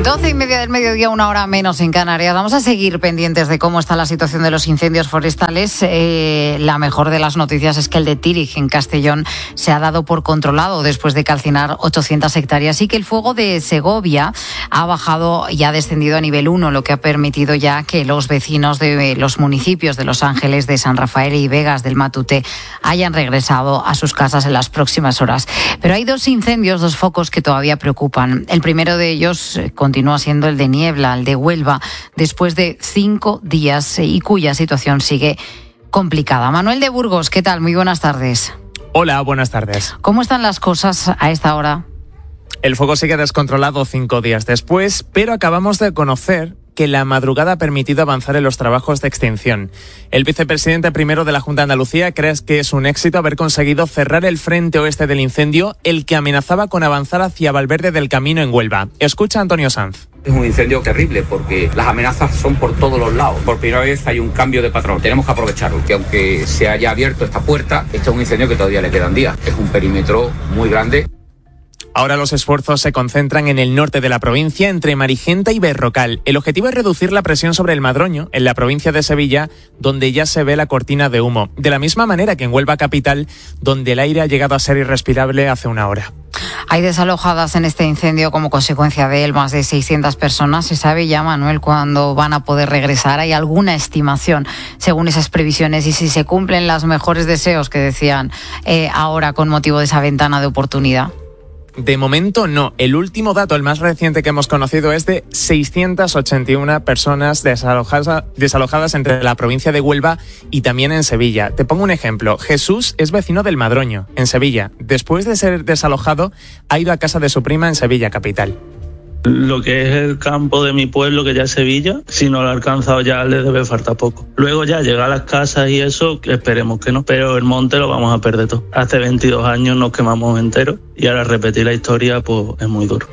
12:30 del mediodía, 1 hora menos en Canarias. Vamos a seguir pendientes de cómo está la situación de los incendios forestales. La mejor de las noticias es que el de Tírig, en Castellón, se ha dado por controlado después de calcinar 800 hectáreas y que el fuego de Segovia ha bajado y ha descendido a nivel 1, lo que ha permitido ya que los vecinos de los municipios de Los Ángeles, de San Rafael y Vegas del Matute hayan regresado a sus casas en las próximas horas. Pero hay dos focos que todavía preocupan. El primero de ellos continúa siendo el de Niebla, el de Huelva, después de 5 días y cuya situación sigue complicada. Manuel de Burgos, ¿qué tal? Muy buenas tardes. Hola, buenas tardes. ¿Cómo están las cosas a esta hora? El fuego sigue descontrolado 5 días después, pero acabamos de conocer que la madrugada ha permitido avanzar en los trabajos de extinción. El vicepresidente primero de la Junta de Andalucía cree que es un éxito haber conseguido cerrar el frente oeste del incendio, el que amenazaba con avanzar hacia Valverde del Camino en Huelva. Escucha a Antonio Sanz. Es un incendio terrible porque las amenazas son por todos los lados. Por primera vez hay un cambio de patrón. Tenemos que aprovecharlo, que aunque se haya abierto esta puerta, este es un incendio que todavía le quedan días. Es un perímetro muy grande. Ahora los esfuerzos se concentran en el norte de la provincia, entre Marigenta y Berrocal. El objetivo es reducir la presión sobre el Madroño, en la provincia de Sevilla, donde ya se ve la cortina de humo. De la misma manera que en Huelva capital, donde el aire ha llegado a ser irrespirable hace una hora. Hay desalojadas en este incendio como consecuencia de él más de 600 personas. ¿Se sabe ya, Manuel, cuándo van a poder regresar? ¿Hay alguna estimación según esas previsiones y si se cumplen los mejores deseos que decían ahora con motivo de esa ventana de oportunidad? De momento no. El último dato, el más reciente que hemos conocido, es de 681 personas desalojadas entre la provincia de Huelva y también en Sevilla. Te pongo un ejemplo. Jesús es vecino del Madroño, en Sevilla. Después de ser desalojado, ha ido a casa de su prima en Sevilla capital. Lo que es el campo de mi pueblo, que ya es Sevilla, si no lo ha alcanzado ya le debe faltar poco. Luego ya llega a las casas y eso, esperemos que no, pero el monte lo vamos a perder todo. Hace 22 años nos quemamos enteros y ahora repetir la historia pues es muy duro.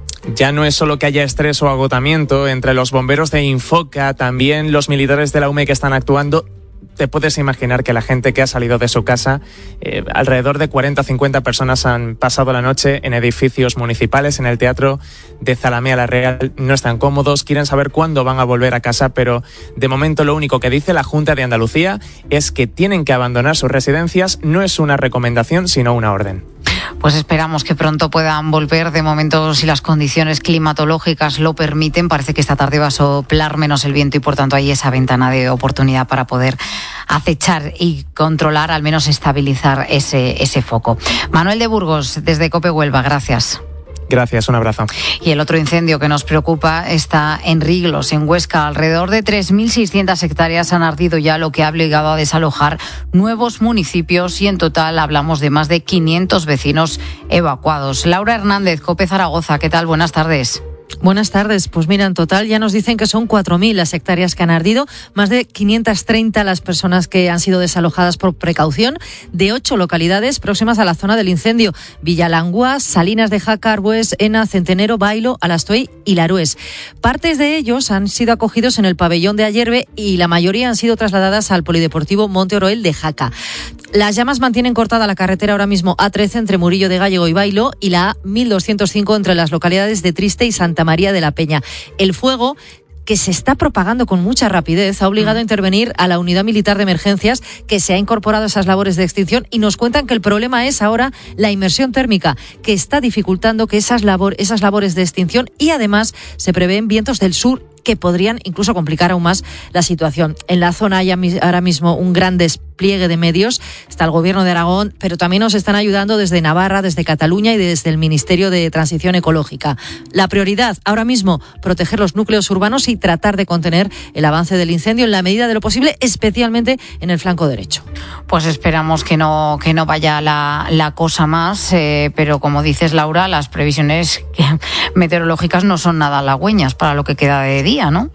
Ya no es solo que haya estrés o agotamiento, entre los bomberos de Infoca, también los militares de la UME que están actuando. Te puedes imaginar que la gente que ha salido de su casa, alrededor de 40 o 50 personas han pasado la noche en edificios municipales, en el Teatro de Zalamea la Real. No están cómodos, quieren saber cuándo van a volver a casa, pero de momento lo único que dice la Junta de Andalucía es que tienen que abandonar sus residencias. No es una recomendación, sino una orden. Pues esperamos que pronto puedan volver. De momento, si las condiciones climatológicas lo permiten, parece que esta tarde va a soplar menos el viento y por tanto hay esa ventana de oportunidad para poder acechar y controlar, al menos estabilizar ese foco. Manuel de Burgos, desde COPE Huelva, gracias. Gracias, un abrazo. Y el otro incendio que nos preocupa está en Riglos, en Huesca. Alrededor de 3.600 hectáreas han ardido ya, lo que ha obligado a desalojar nuevos municipios y en total hablamos de más de 500 vecinos evacuados. Laura Hernández, COPE Zaragoza, ¿qué tal? Buenas tardes. Buenas tardes. Pues mira, en total ya nos dicen que son 4.000 las hectáreas que han ardido, más de 530 las personas que han sido desalojadas por precaución de 8 localidades próximas a la zona del incendio: Villalangua, Salinas de Jaca, Arbués, Ena, Centenero, Bailo, Alastoy y Larués. Partes de ellos han sido acogidos en el pabellón de Ayerbe y la mayoría han sido trasladadas al Polideportivo Monte Oroel de Jaca. Las llamas mantienen cortada la carretera ahora mismo A13 entre Murillo de Gállego y Bailo y la A1205 entre las localidades de Triste y Santa María de la Peña. El fuego, que se está propagando con mucha rapidez, ha obligado a intervenir a la Unidad Militar de Emergencias, que se ha incorporado a esas labores de extinción, y nos cuentan que el problema es ahora la inmersión térmica, que está dificultando que esas labores de extinción, y además se prevén vientos del sur que podrían incluso complicar aún más la situación. En la zona hay ahora mismo un gran despliegue de medios. Está el Gobierno de Aragón, pero también nos están ayudando desde Navarra, desde Cataluña y desde el Ministerio de Transición Ecológica. La prioridad ahora mismo, proteger los núcleos urbanos y tratar de contener el avance del incendio en la medida de lo posible, especialmente en el flanco derecho. Pues esperamos que no vaya la cosa más, pero como dices, Laura, las previsiones meteorológicas no son nada halagüeñas para lo que queda de día, ¿no?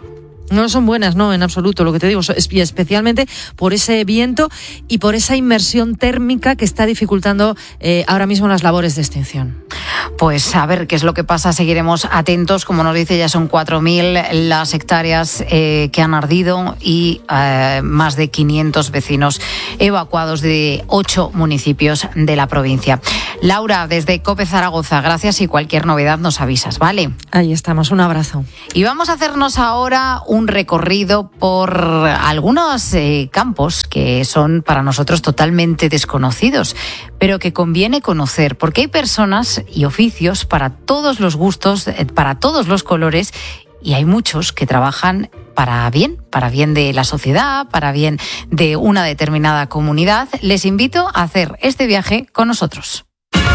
No son buenas, no, en absoluto, lo que te digo, y especialmente por ese viento y por esa inmersión térmica que está dificultando ahora mismo las labores de extinción. Pues a ver qué es lo que pasa, seguiremos atentos. Como nos dice, ya son 4.000 las hectáreas que han ardido y más de 500 vecinos evacuados de 8 municipios de la provincia. Laura, desde COPE Zaragoza, gracias, y cualquier novedad nos avisas, ¿vale? Ahí estamos, un abrazo. Y vamos a hacernos ahora un recorrido por algunos campos que son para nosotros totalmente desconocidos, pero que conviene conocer, porque hay personas y oficios para todos los gustos, para todos los colores, y hay muchos que trabajan para bien de la sociedad, para bien de una determinada comunidad. Les invito a hacer este viaje con nosotros.